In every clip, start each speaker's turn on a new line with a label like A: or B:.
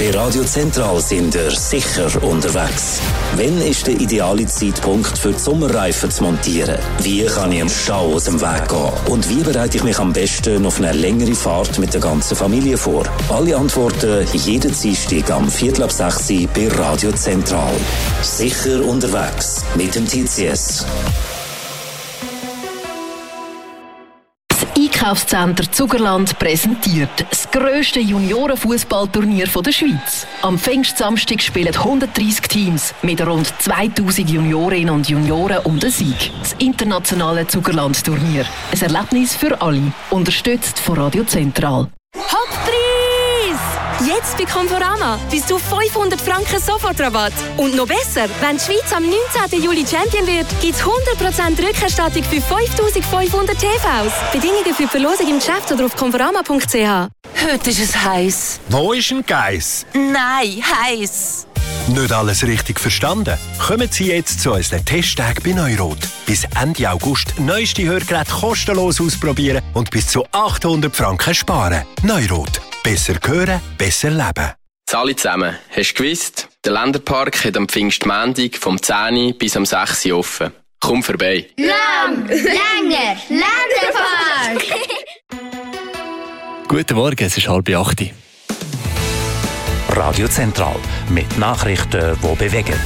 A: Bei Radio Zentral sind ihr sicher unterwegs. Wann ist der ideale Zeitpunkt für die Sommerreifen zu montieren? Wie kann ich im Stau aus dem Weg gehen? Und wie bereite ich mich am besten auf eine längere Fahrt mit der ganzen Familie vor? Alle Antworten jeden Dienstag am 5:45 bei Radio Zentral. Sicher unterwegs mit dem TCS.
B: Einkaufscenter Zugerland präsentiert das grösste Juniorenfußballturnier der Schweiz. Am Pfingstsamstag spielen 130 Teams mit rund 2000 Juniorinnen und Junioren um den Sieg. Das internationale Zugerland-Turnier. Ein Erlebnis für alle. Unterstützt von Radio Zentral.
C: Hochpreis! Jetzt bei Conforama bis zu 500 Franken Sofortrabatt. Und noch besser, wenn die Schweiz am 19. Juli Champion wird, gibt es 100% Rückerstattung für 5500 TVs. Bedingungen für die Verlosung im Geschäft oder auf conforama.ch.
D: Heute ist es heiß.
E: Wo ist ein Geiss?
D: Nein, heiß.
E: Nicht alles richtig verstanden? Kommen Sie jetzt zu unseren Testtagen bei Neurot. Bis Ende August neueste Hörgeräte kostenlos ausprobieren und bis zu 800 Franken sparen. Neurot. Besser hören, besser leben.
F: Alle zusammen. Hast du gewusst? Der Länderpark hat am Pfingstmontag vom 10 bis am 6 offen. Komm vorbei.
G: Lang, länger, Länderpark!
H: Guten Morgen, es ist 7:30.
I: Radio Zentral mit Nachrichten, die bewegen.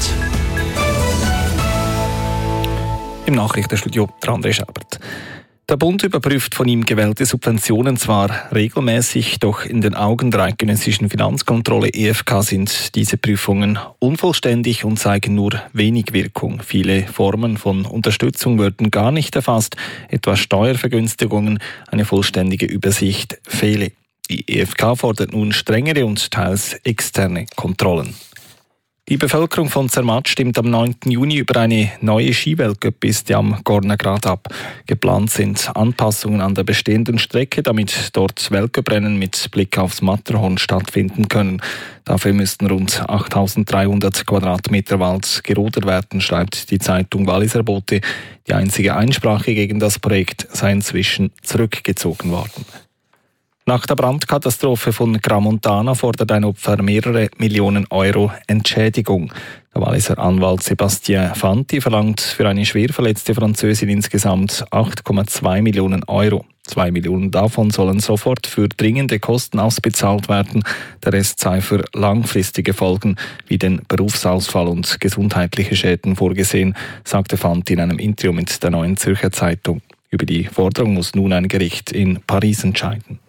H: Im Nachrichtenstudio André Schäbert. Der Bund überprüft von ihm gewählte Subventionen zwar regelmäßig, doch in den Augen der eidgenössischen Finanzkontrolle EFK sind diese Prüfungen unvollständig und zeigen nur wenig Wirkung. Viele Formen von Unterstützung würden gar nicht erfasst, etwa Steuervergünstigungen, eine vollständige Übersicht fehle. Die EFK fordert nun strengere und teils externe Kontrollen. Die Bevölkerung von Zermatt stimmt am 9. Juni über eine neue Skiweltcup-Piste am Gornergrat ab. Geplant sind Anpassungen an der bestehenden Strecke, damit dort Weltcuprennen mit Blick aufs Matterhorn stattfinden können. Dafür müssten rund 8.300 Quadratmeter Wald gerodet werden, schreibt die Zeitung Walliser Bote. Die einzige Einsprache gegen das Projekt sei inzwischen zurückgezogen worden. Nach der Brandkatastrophe von Gramontana fordert ein Opfer mehrere Millionen Euro Entschädigung. Der Walliser Anwalt Sébastien Fanti verlangt für eine schwer verletzte Französin insgesamt 8,2 Millionen Euro. 2 Millionen davon sollen sofort für dringende Kosten ausbezahlt werden. Der Rest sei für langfristige Folgen wie den Berufsausfall und gesundheitliche Schäden vorgesehen, sagte Fanti in einem Interview mit der Neuen Zürcher Zeitung. Über die Forderung muss nun ein Gericht in Paris entscheiden.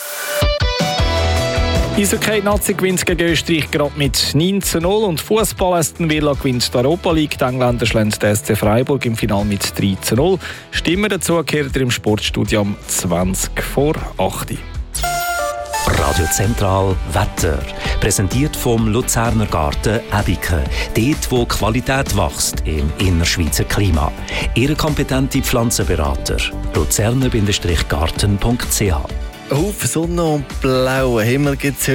H: Eishockey-Nazi gewinnt gegen Österreich gerade mit 9:0 und Fußball Aston Villa gewinnt die Europa League. Die Engländer schlagen den SC Freiburg im Finale mit 3:0. Stimmen dazu kehrt ihr im Sportstudio um 7:20.
I: Radio Zentral Wetter. Präsentiert vom Luzerner Garten Ebike. Dort, wo Qualität wächst im innerschweizer Klima. Ihre kompetente Pflanzenberater. luzerner-garten.ch.
J: Haufen Sonne und blauen Himmel gibt es